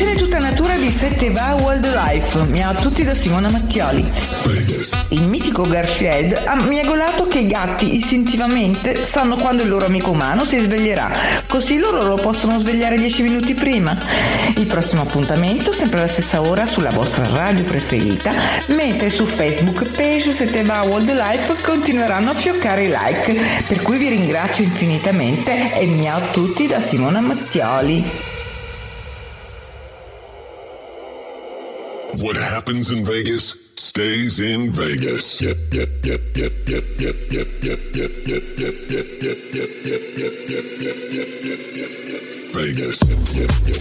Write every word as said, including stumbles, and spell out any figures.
scena è tutta natura di Sette va Wildlife. Miau a tutti da Simona Macchioli. Il mitico Garfield ha miagolato che i gatti istintivamente sanno quando il loro amico umano si sveglierà, così loro lo possono svegliare dieci minuti prima. Il prossimo appuntamento sempre alla stessa ora sulla vostra radio preferita, mentre su Facebook page Sette va Wildlife continueranno a fioccare i like, per cui vi ringrazio infinitamente e miau a tutti da Simona Mattioli. What happens in Vegas stays in Vegas. Yep, yep, yep, yep, yep, yep, yep, yep, yep, yep, yep, yep, yep, yep, yep, yep, yep, yep, yep, yep, Vegas. Yep, yep, yep.